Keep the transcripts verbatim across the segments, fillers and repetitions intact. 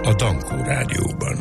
a Dankó Rádióban.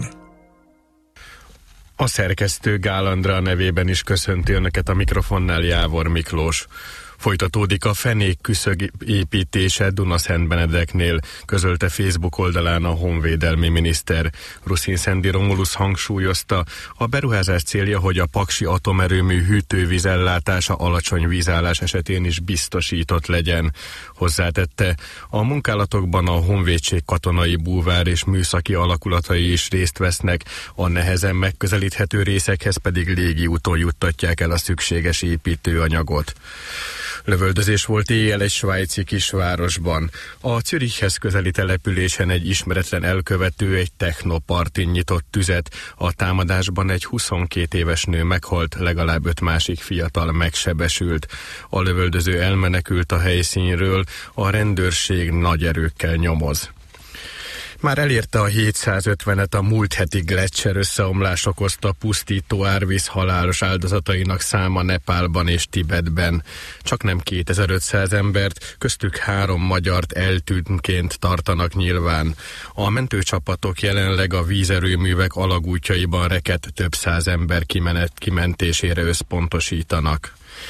A szerkesztő Gál Andrea nevében is köszönti önöket, a mikrofonnál Jávor Miklós. Folytatódik a fenék küszög építése Dunaszentbenedeknél, közölte Facebook oldalán a honvédelmi miniszter. Ruszin Szendi Romulus hangsúlyozta, a beruházás célja, hogy a paksi atomerőmű hűtővíz ellátása alacsony vízállás esetén is biztosított legyen. Hozzátette, a munkálatokban a honvédség katonai búvár és műszaki alakulatai is részt vesznek, a nehezen megközelíthető részekhez pedig légiúton juttatják el a szükséges építőanyagot. Lövöldözés volt éjjel egy svájci kisvárosban. A Zürichhez közeli településen egy ismeretlen elkövető egy technopartin nyitott tüzet. A támadásban egy huszonkét éves nő meghalt, legalább öt másik fiatal megsebesült. A lövöldöző elmenekült a helyszínről, a rendőrség nagy erőkkel nyomoz. Már elérte a hétszázötvenet a múlt heti gleccser összeomlás okozta pusztító árvíz halálos áldozatainak száma Nepálban és Tibetben. Csaknem kétezer-ötszáz embert, köztük három magyart eltűntként tartanak nyilván. A mentőcsapatok jelenleg a vízerőművek alagútjaiban rekedt több száz ember kimenet, kimentésére összpontosítanak.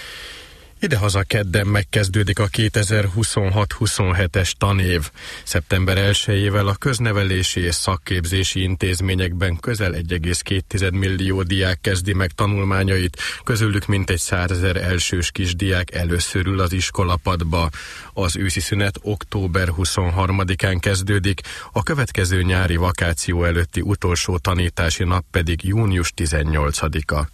Idehaza kedden megkezdődik a kétezer-huszonhat-huszonhetes tanév. Szeptember elsejével a köznevelési és szakképzési intézményekben közel egy egész két millió diák kezdi meg tanulmányait, közülük mintegy százezer elsős kisdiák először ül az iskolapadba. Az őszi szünet október huszonharmadikán kezdődik, a következő nyári vakáció előtti utolsó tanítási nap pedig június tizennyolcadika.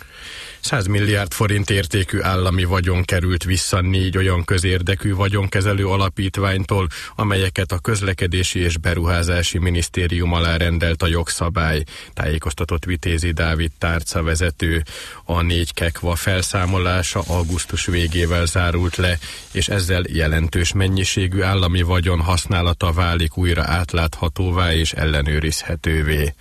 száz milliárd forint értékű állami vagyon került vissza négy olyan közérdekű vagyonkezelő alapítványtól, amelyeket a Közlekedési és Beruházási Minisztérium alá rendelt a jogszabály, tájékoztatott Vitézi Dávid tárcavezető. A négy kekva felszámolása augusztus végével zárult le, és ezzel jelentős mennyiségű állami vagyon használata válik újra átláthatóvá és ellenőrizhetővé.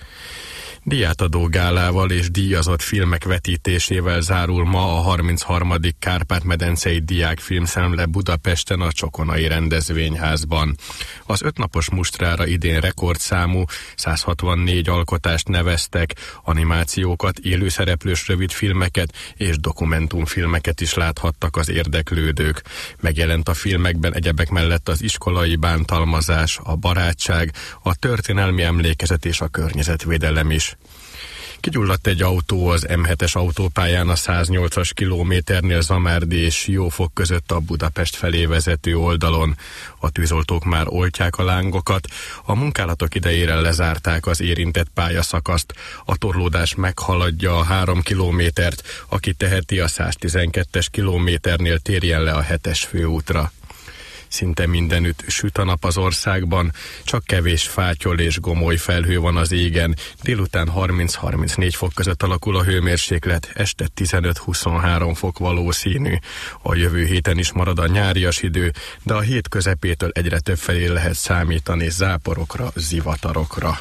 Díjátadó gálával és díjazott filmek vetítésével zárul ma a harmincharmadik Kárpát-medencei diákfilmszemle Budapesten a Csokonai rendezvényházban. Az ötnapos mustrára idén rekordszámú száz hatvannégy alkotást neveztek, animációkat, élőszereplős rövidfilmeket és dokumentumfilmeket is láthattak az érdeklődők. Megjelent a filmekben egyebek mellett az iskolai bántalmazás, a barátság, a történelmi emlékezet és a környezetvédelem is. Kigyulladt egy autó az M hetes autópályán a száznyolcas kilométernél Zamárdi és Siófok között a Budapest felé vezető oldalon. A tűzoltók már oltják a lángokat, a munkálatok idejére lezárták az érintett pályaszakaszt. A torlódás meghaladja a három kilométert, aki teheti a száztizenkettes kilométernél térjen le a hetes főútra. Szinte mindenütt süt a nap az országban, csak kevés fátyol és gomoly felhő van az égen. Délután harminc-harmincnégy fok között alakul a hőmérséklet, este tizenöt-huszonhárom fok valószínű. A jövő héten is marad a nyárias idő, de a hét közepétől egyre több felé lehet számítani záporokra, zivatarokra.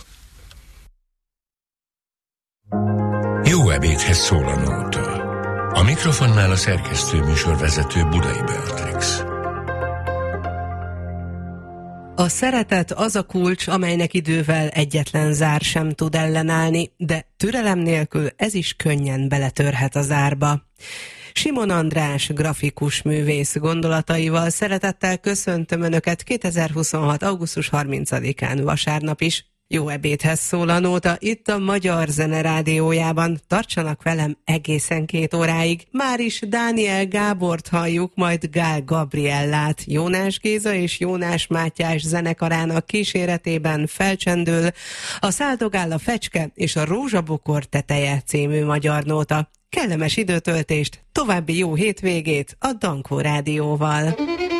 Jó ebédhez szól a nóta. A mikrofonnál a szerkesztő műsorvezető Budai Beatrix. A szeretet az a kulcs, amelynek idővel egyetlen zár sem tud ellenállni, de türelem nélkül ez is könnyen beletörhet a zárba. Simon András grafikus művész gondolataival szeretettel köszöntöm Önöket kétezer-huszonhat. augusztus harmincadikán vasárnap is. Jó ebédhez szól a nóta itt a Magyar Zene Rádiójában. Tartsanak velem egészen két óráig. Már is Dániel Gábort halljuk, majd Gál Gabriellát. Jónás Géza és Jónás Mátyás zenekarának kíséretében felcsendül a Száldogál a fecske és a Rózsabokor teteje című magyar nóta. Kellemes időtöltést, további jó hétvégét a Dankó Rádióval.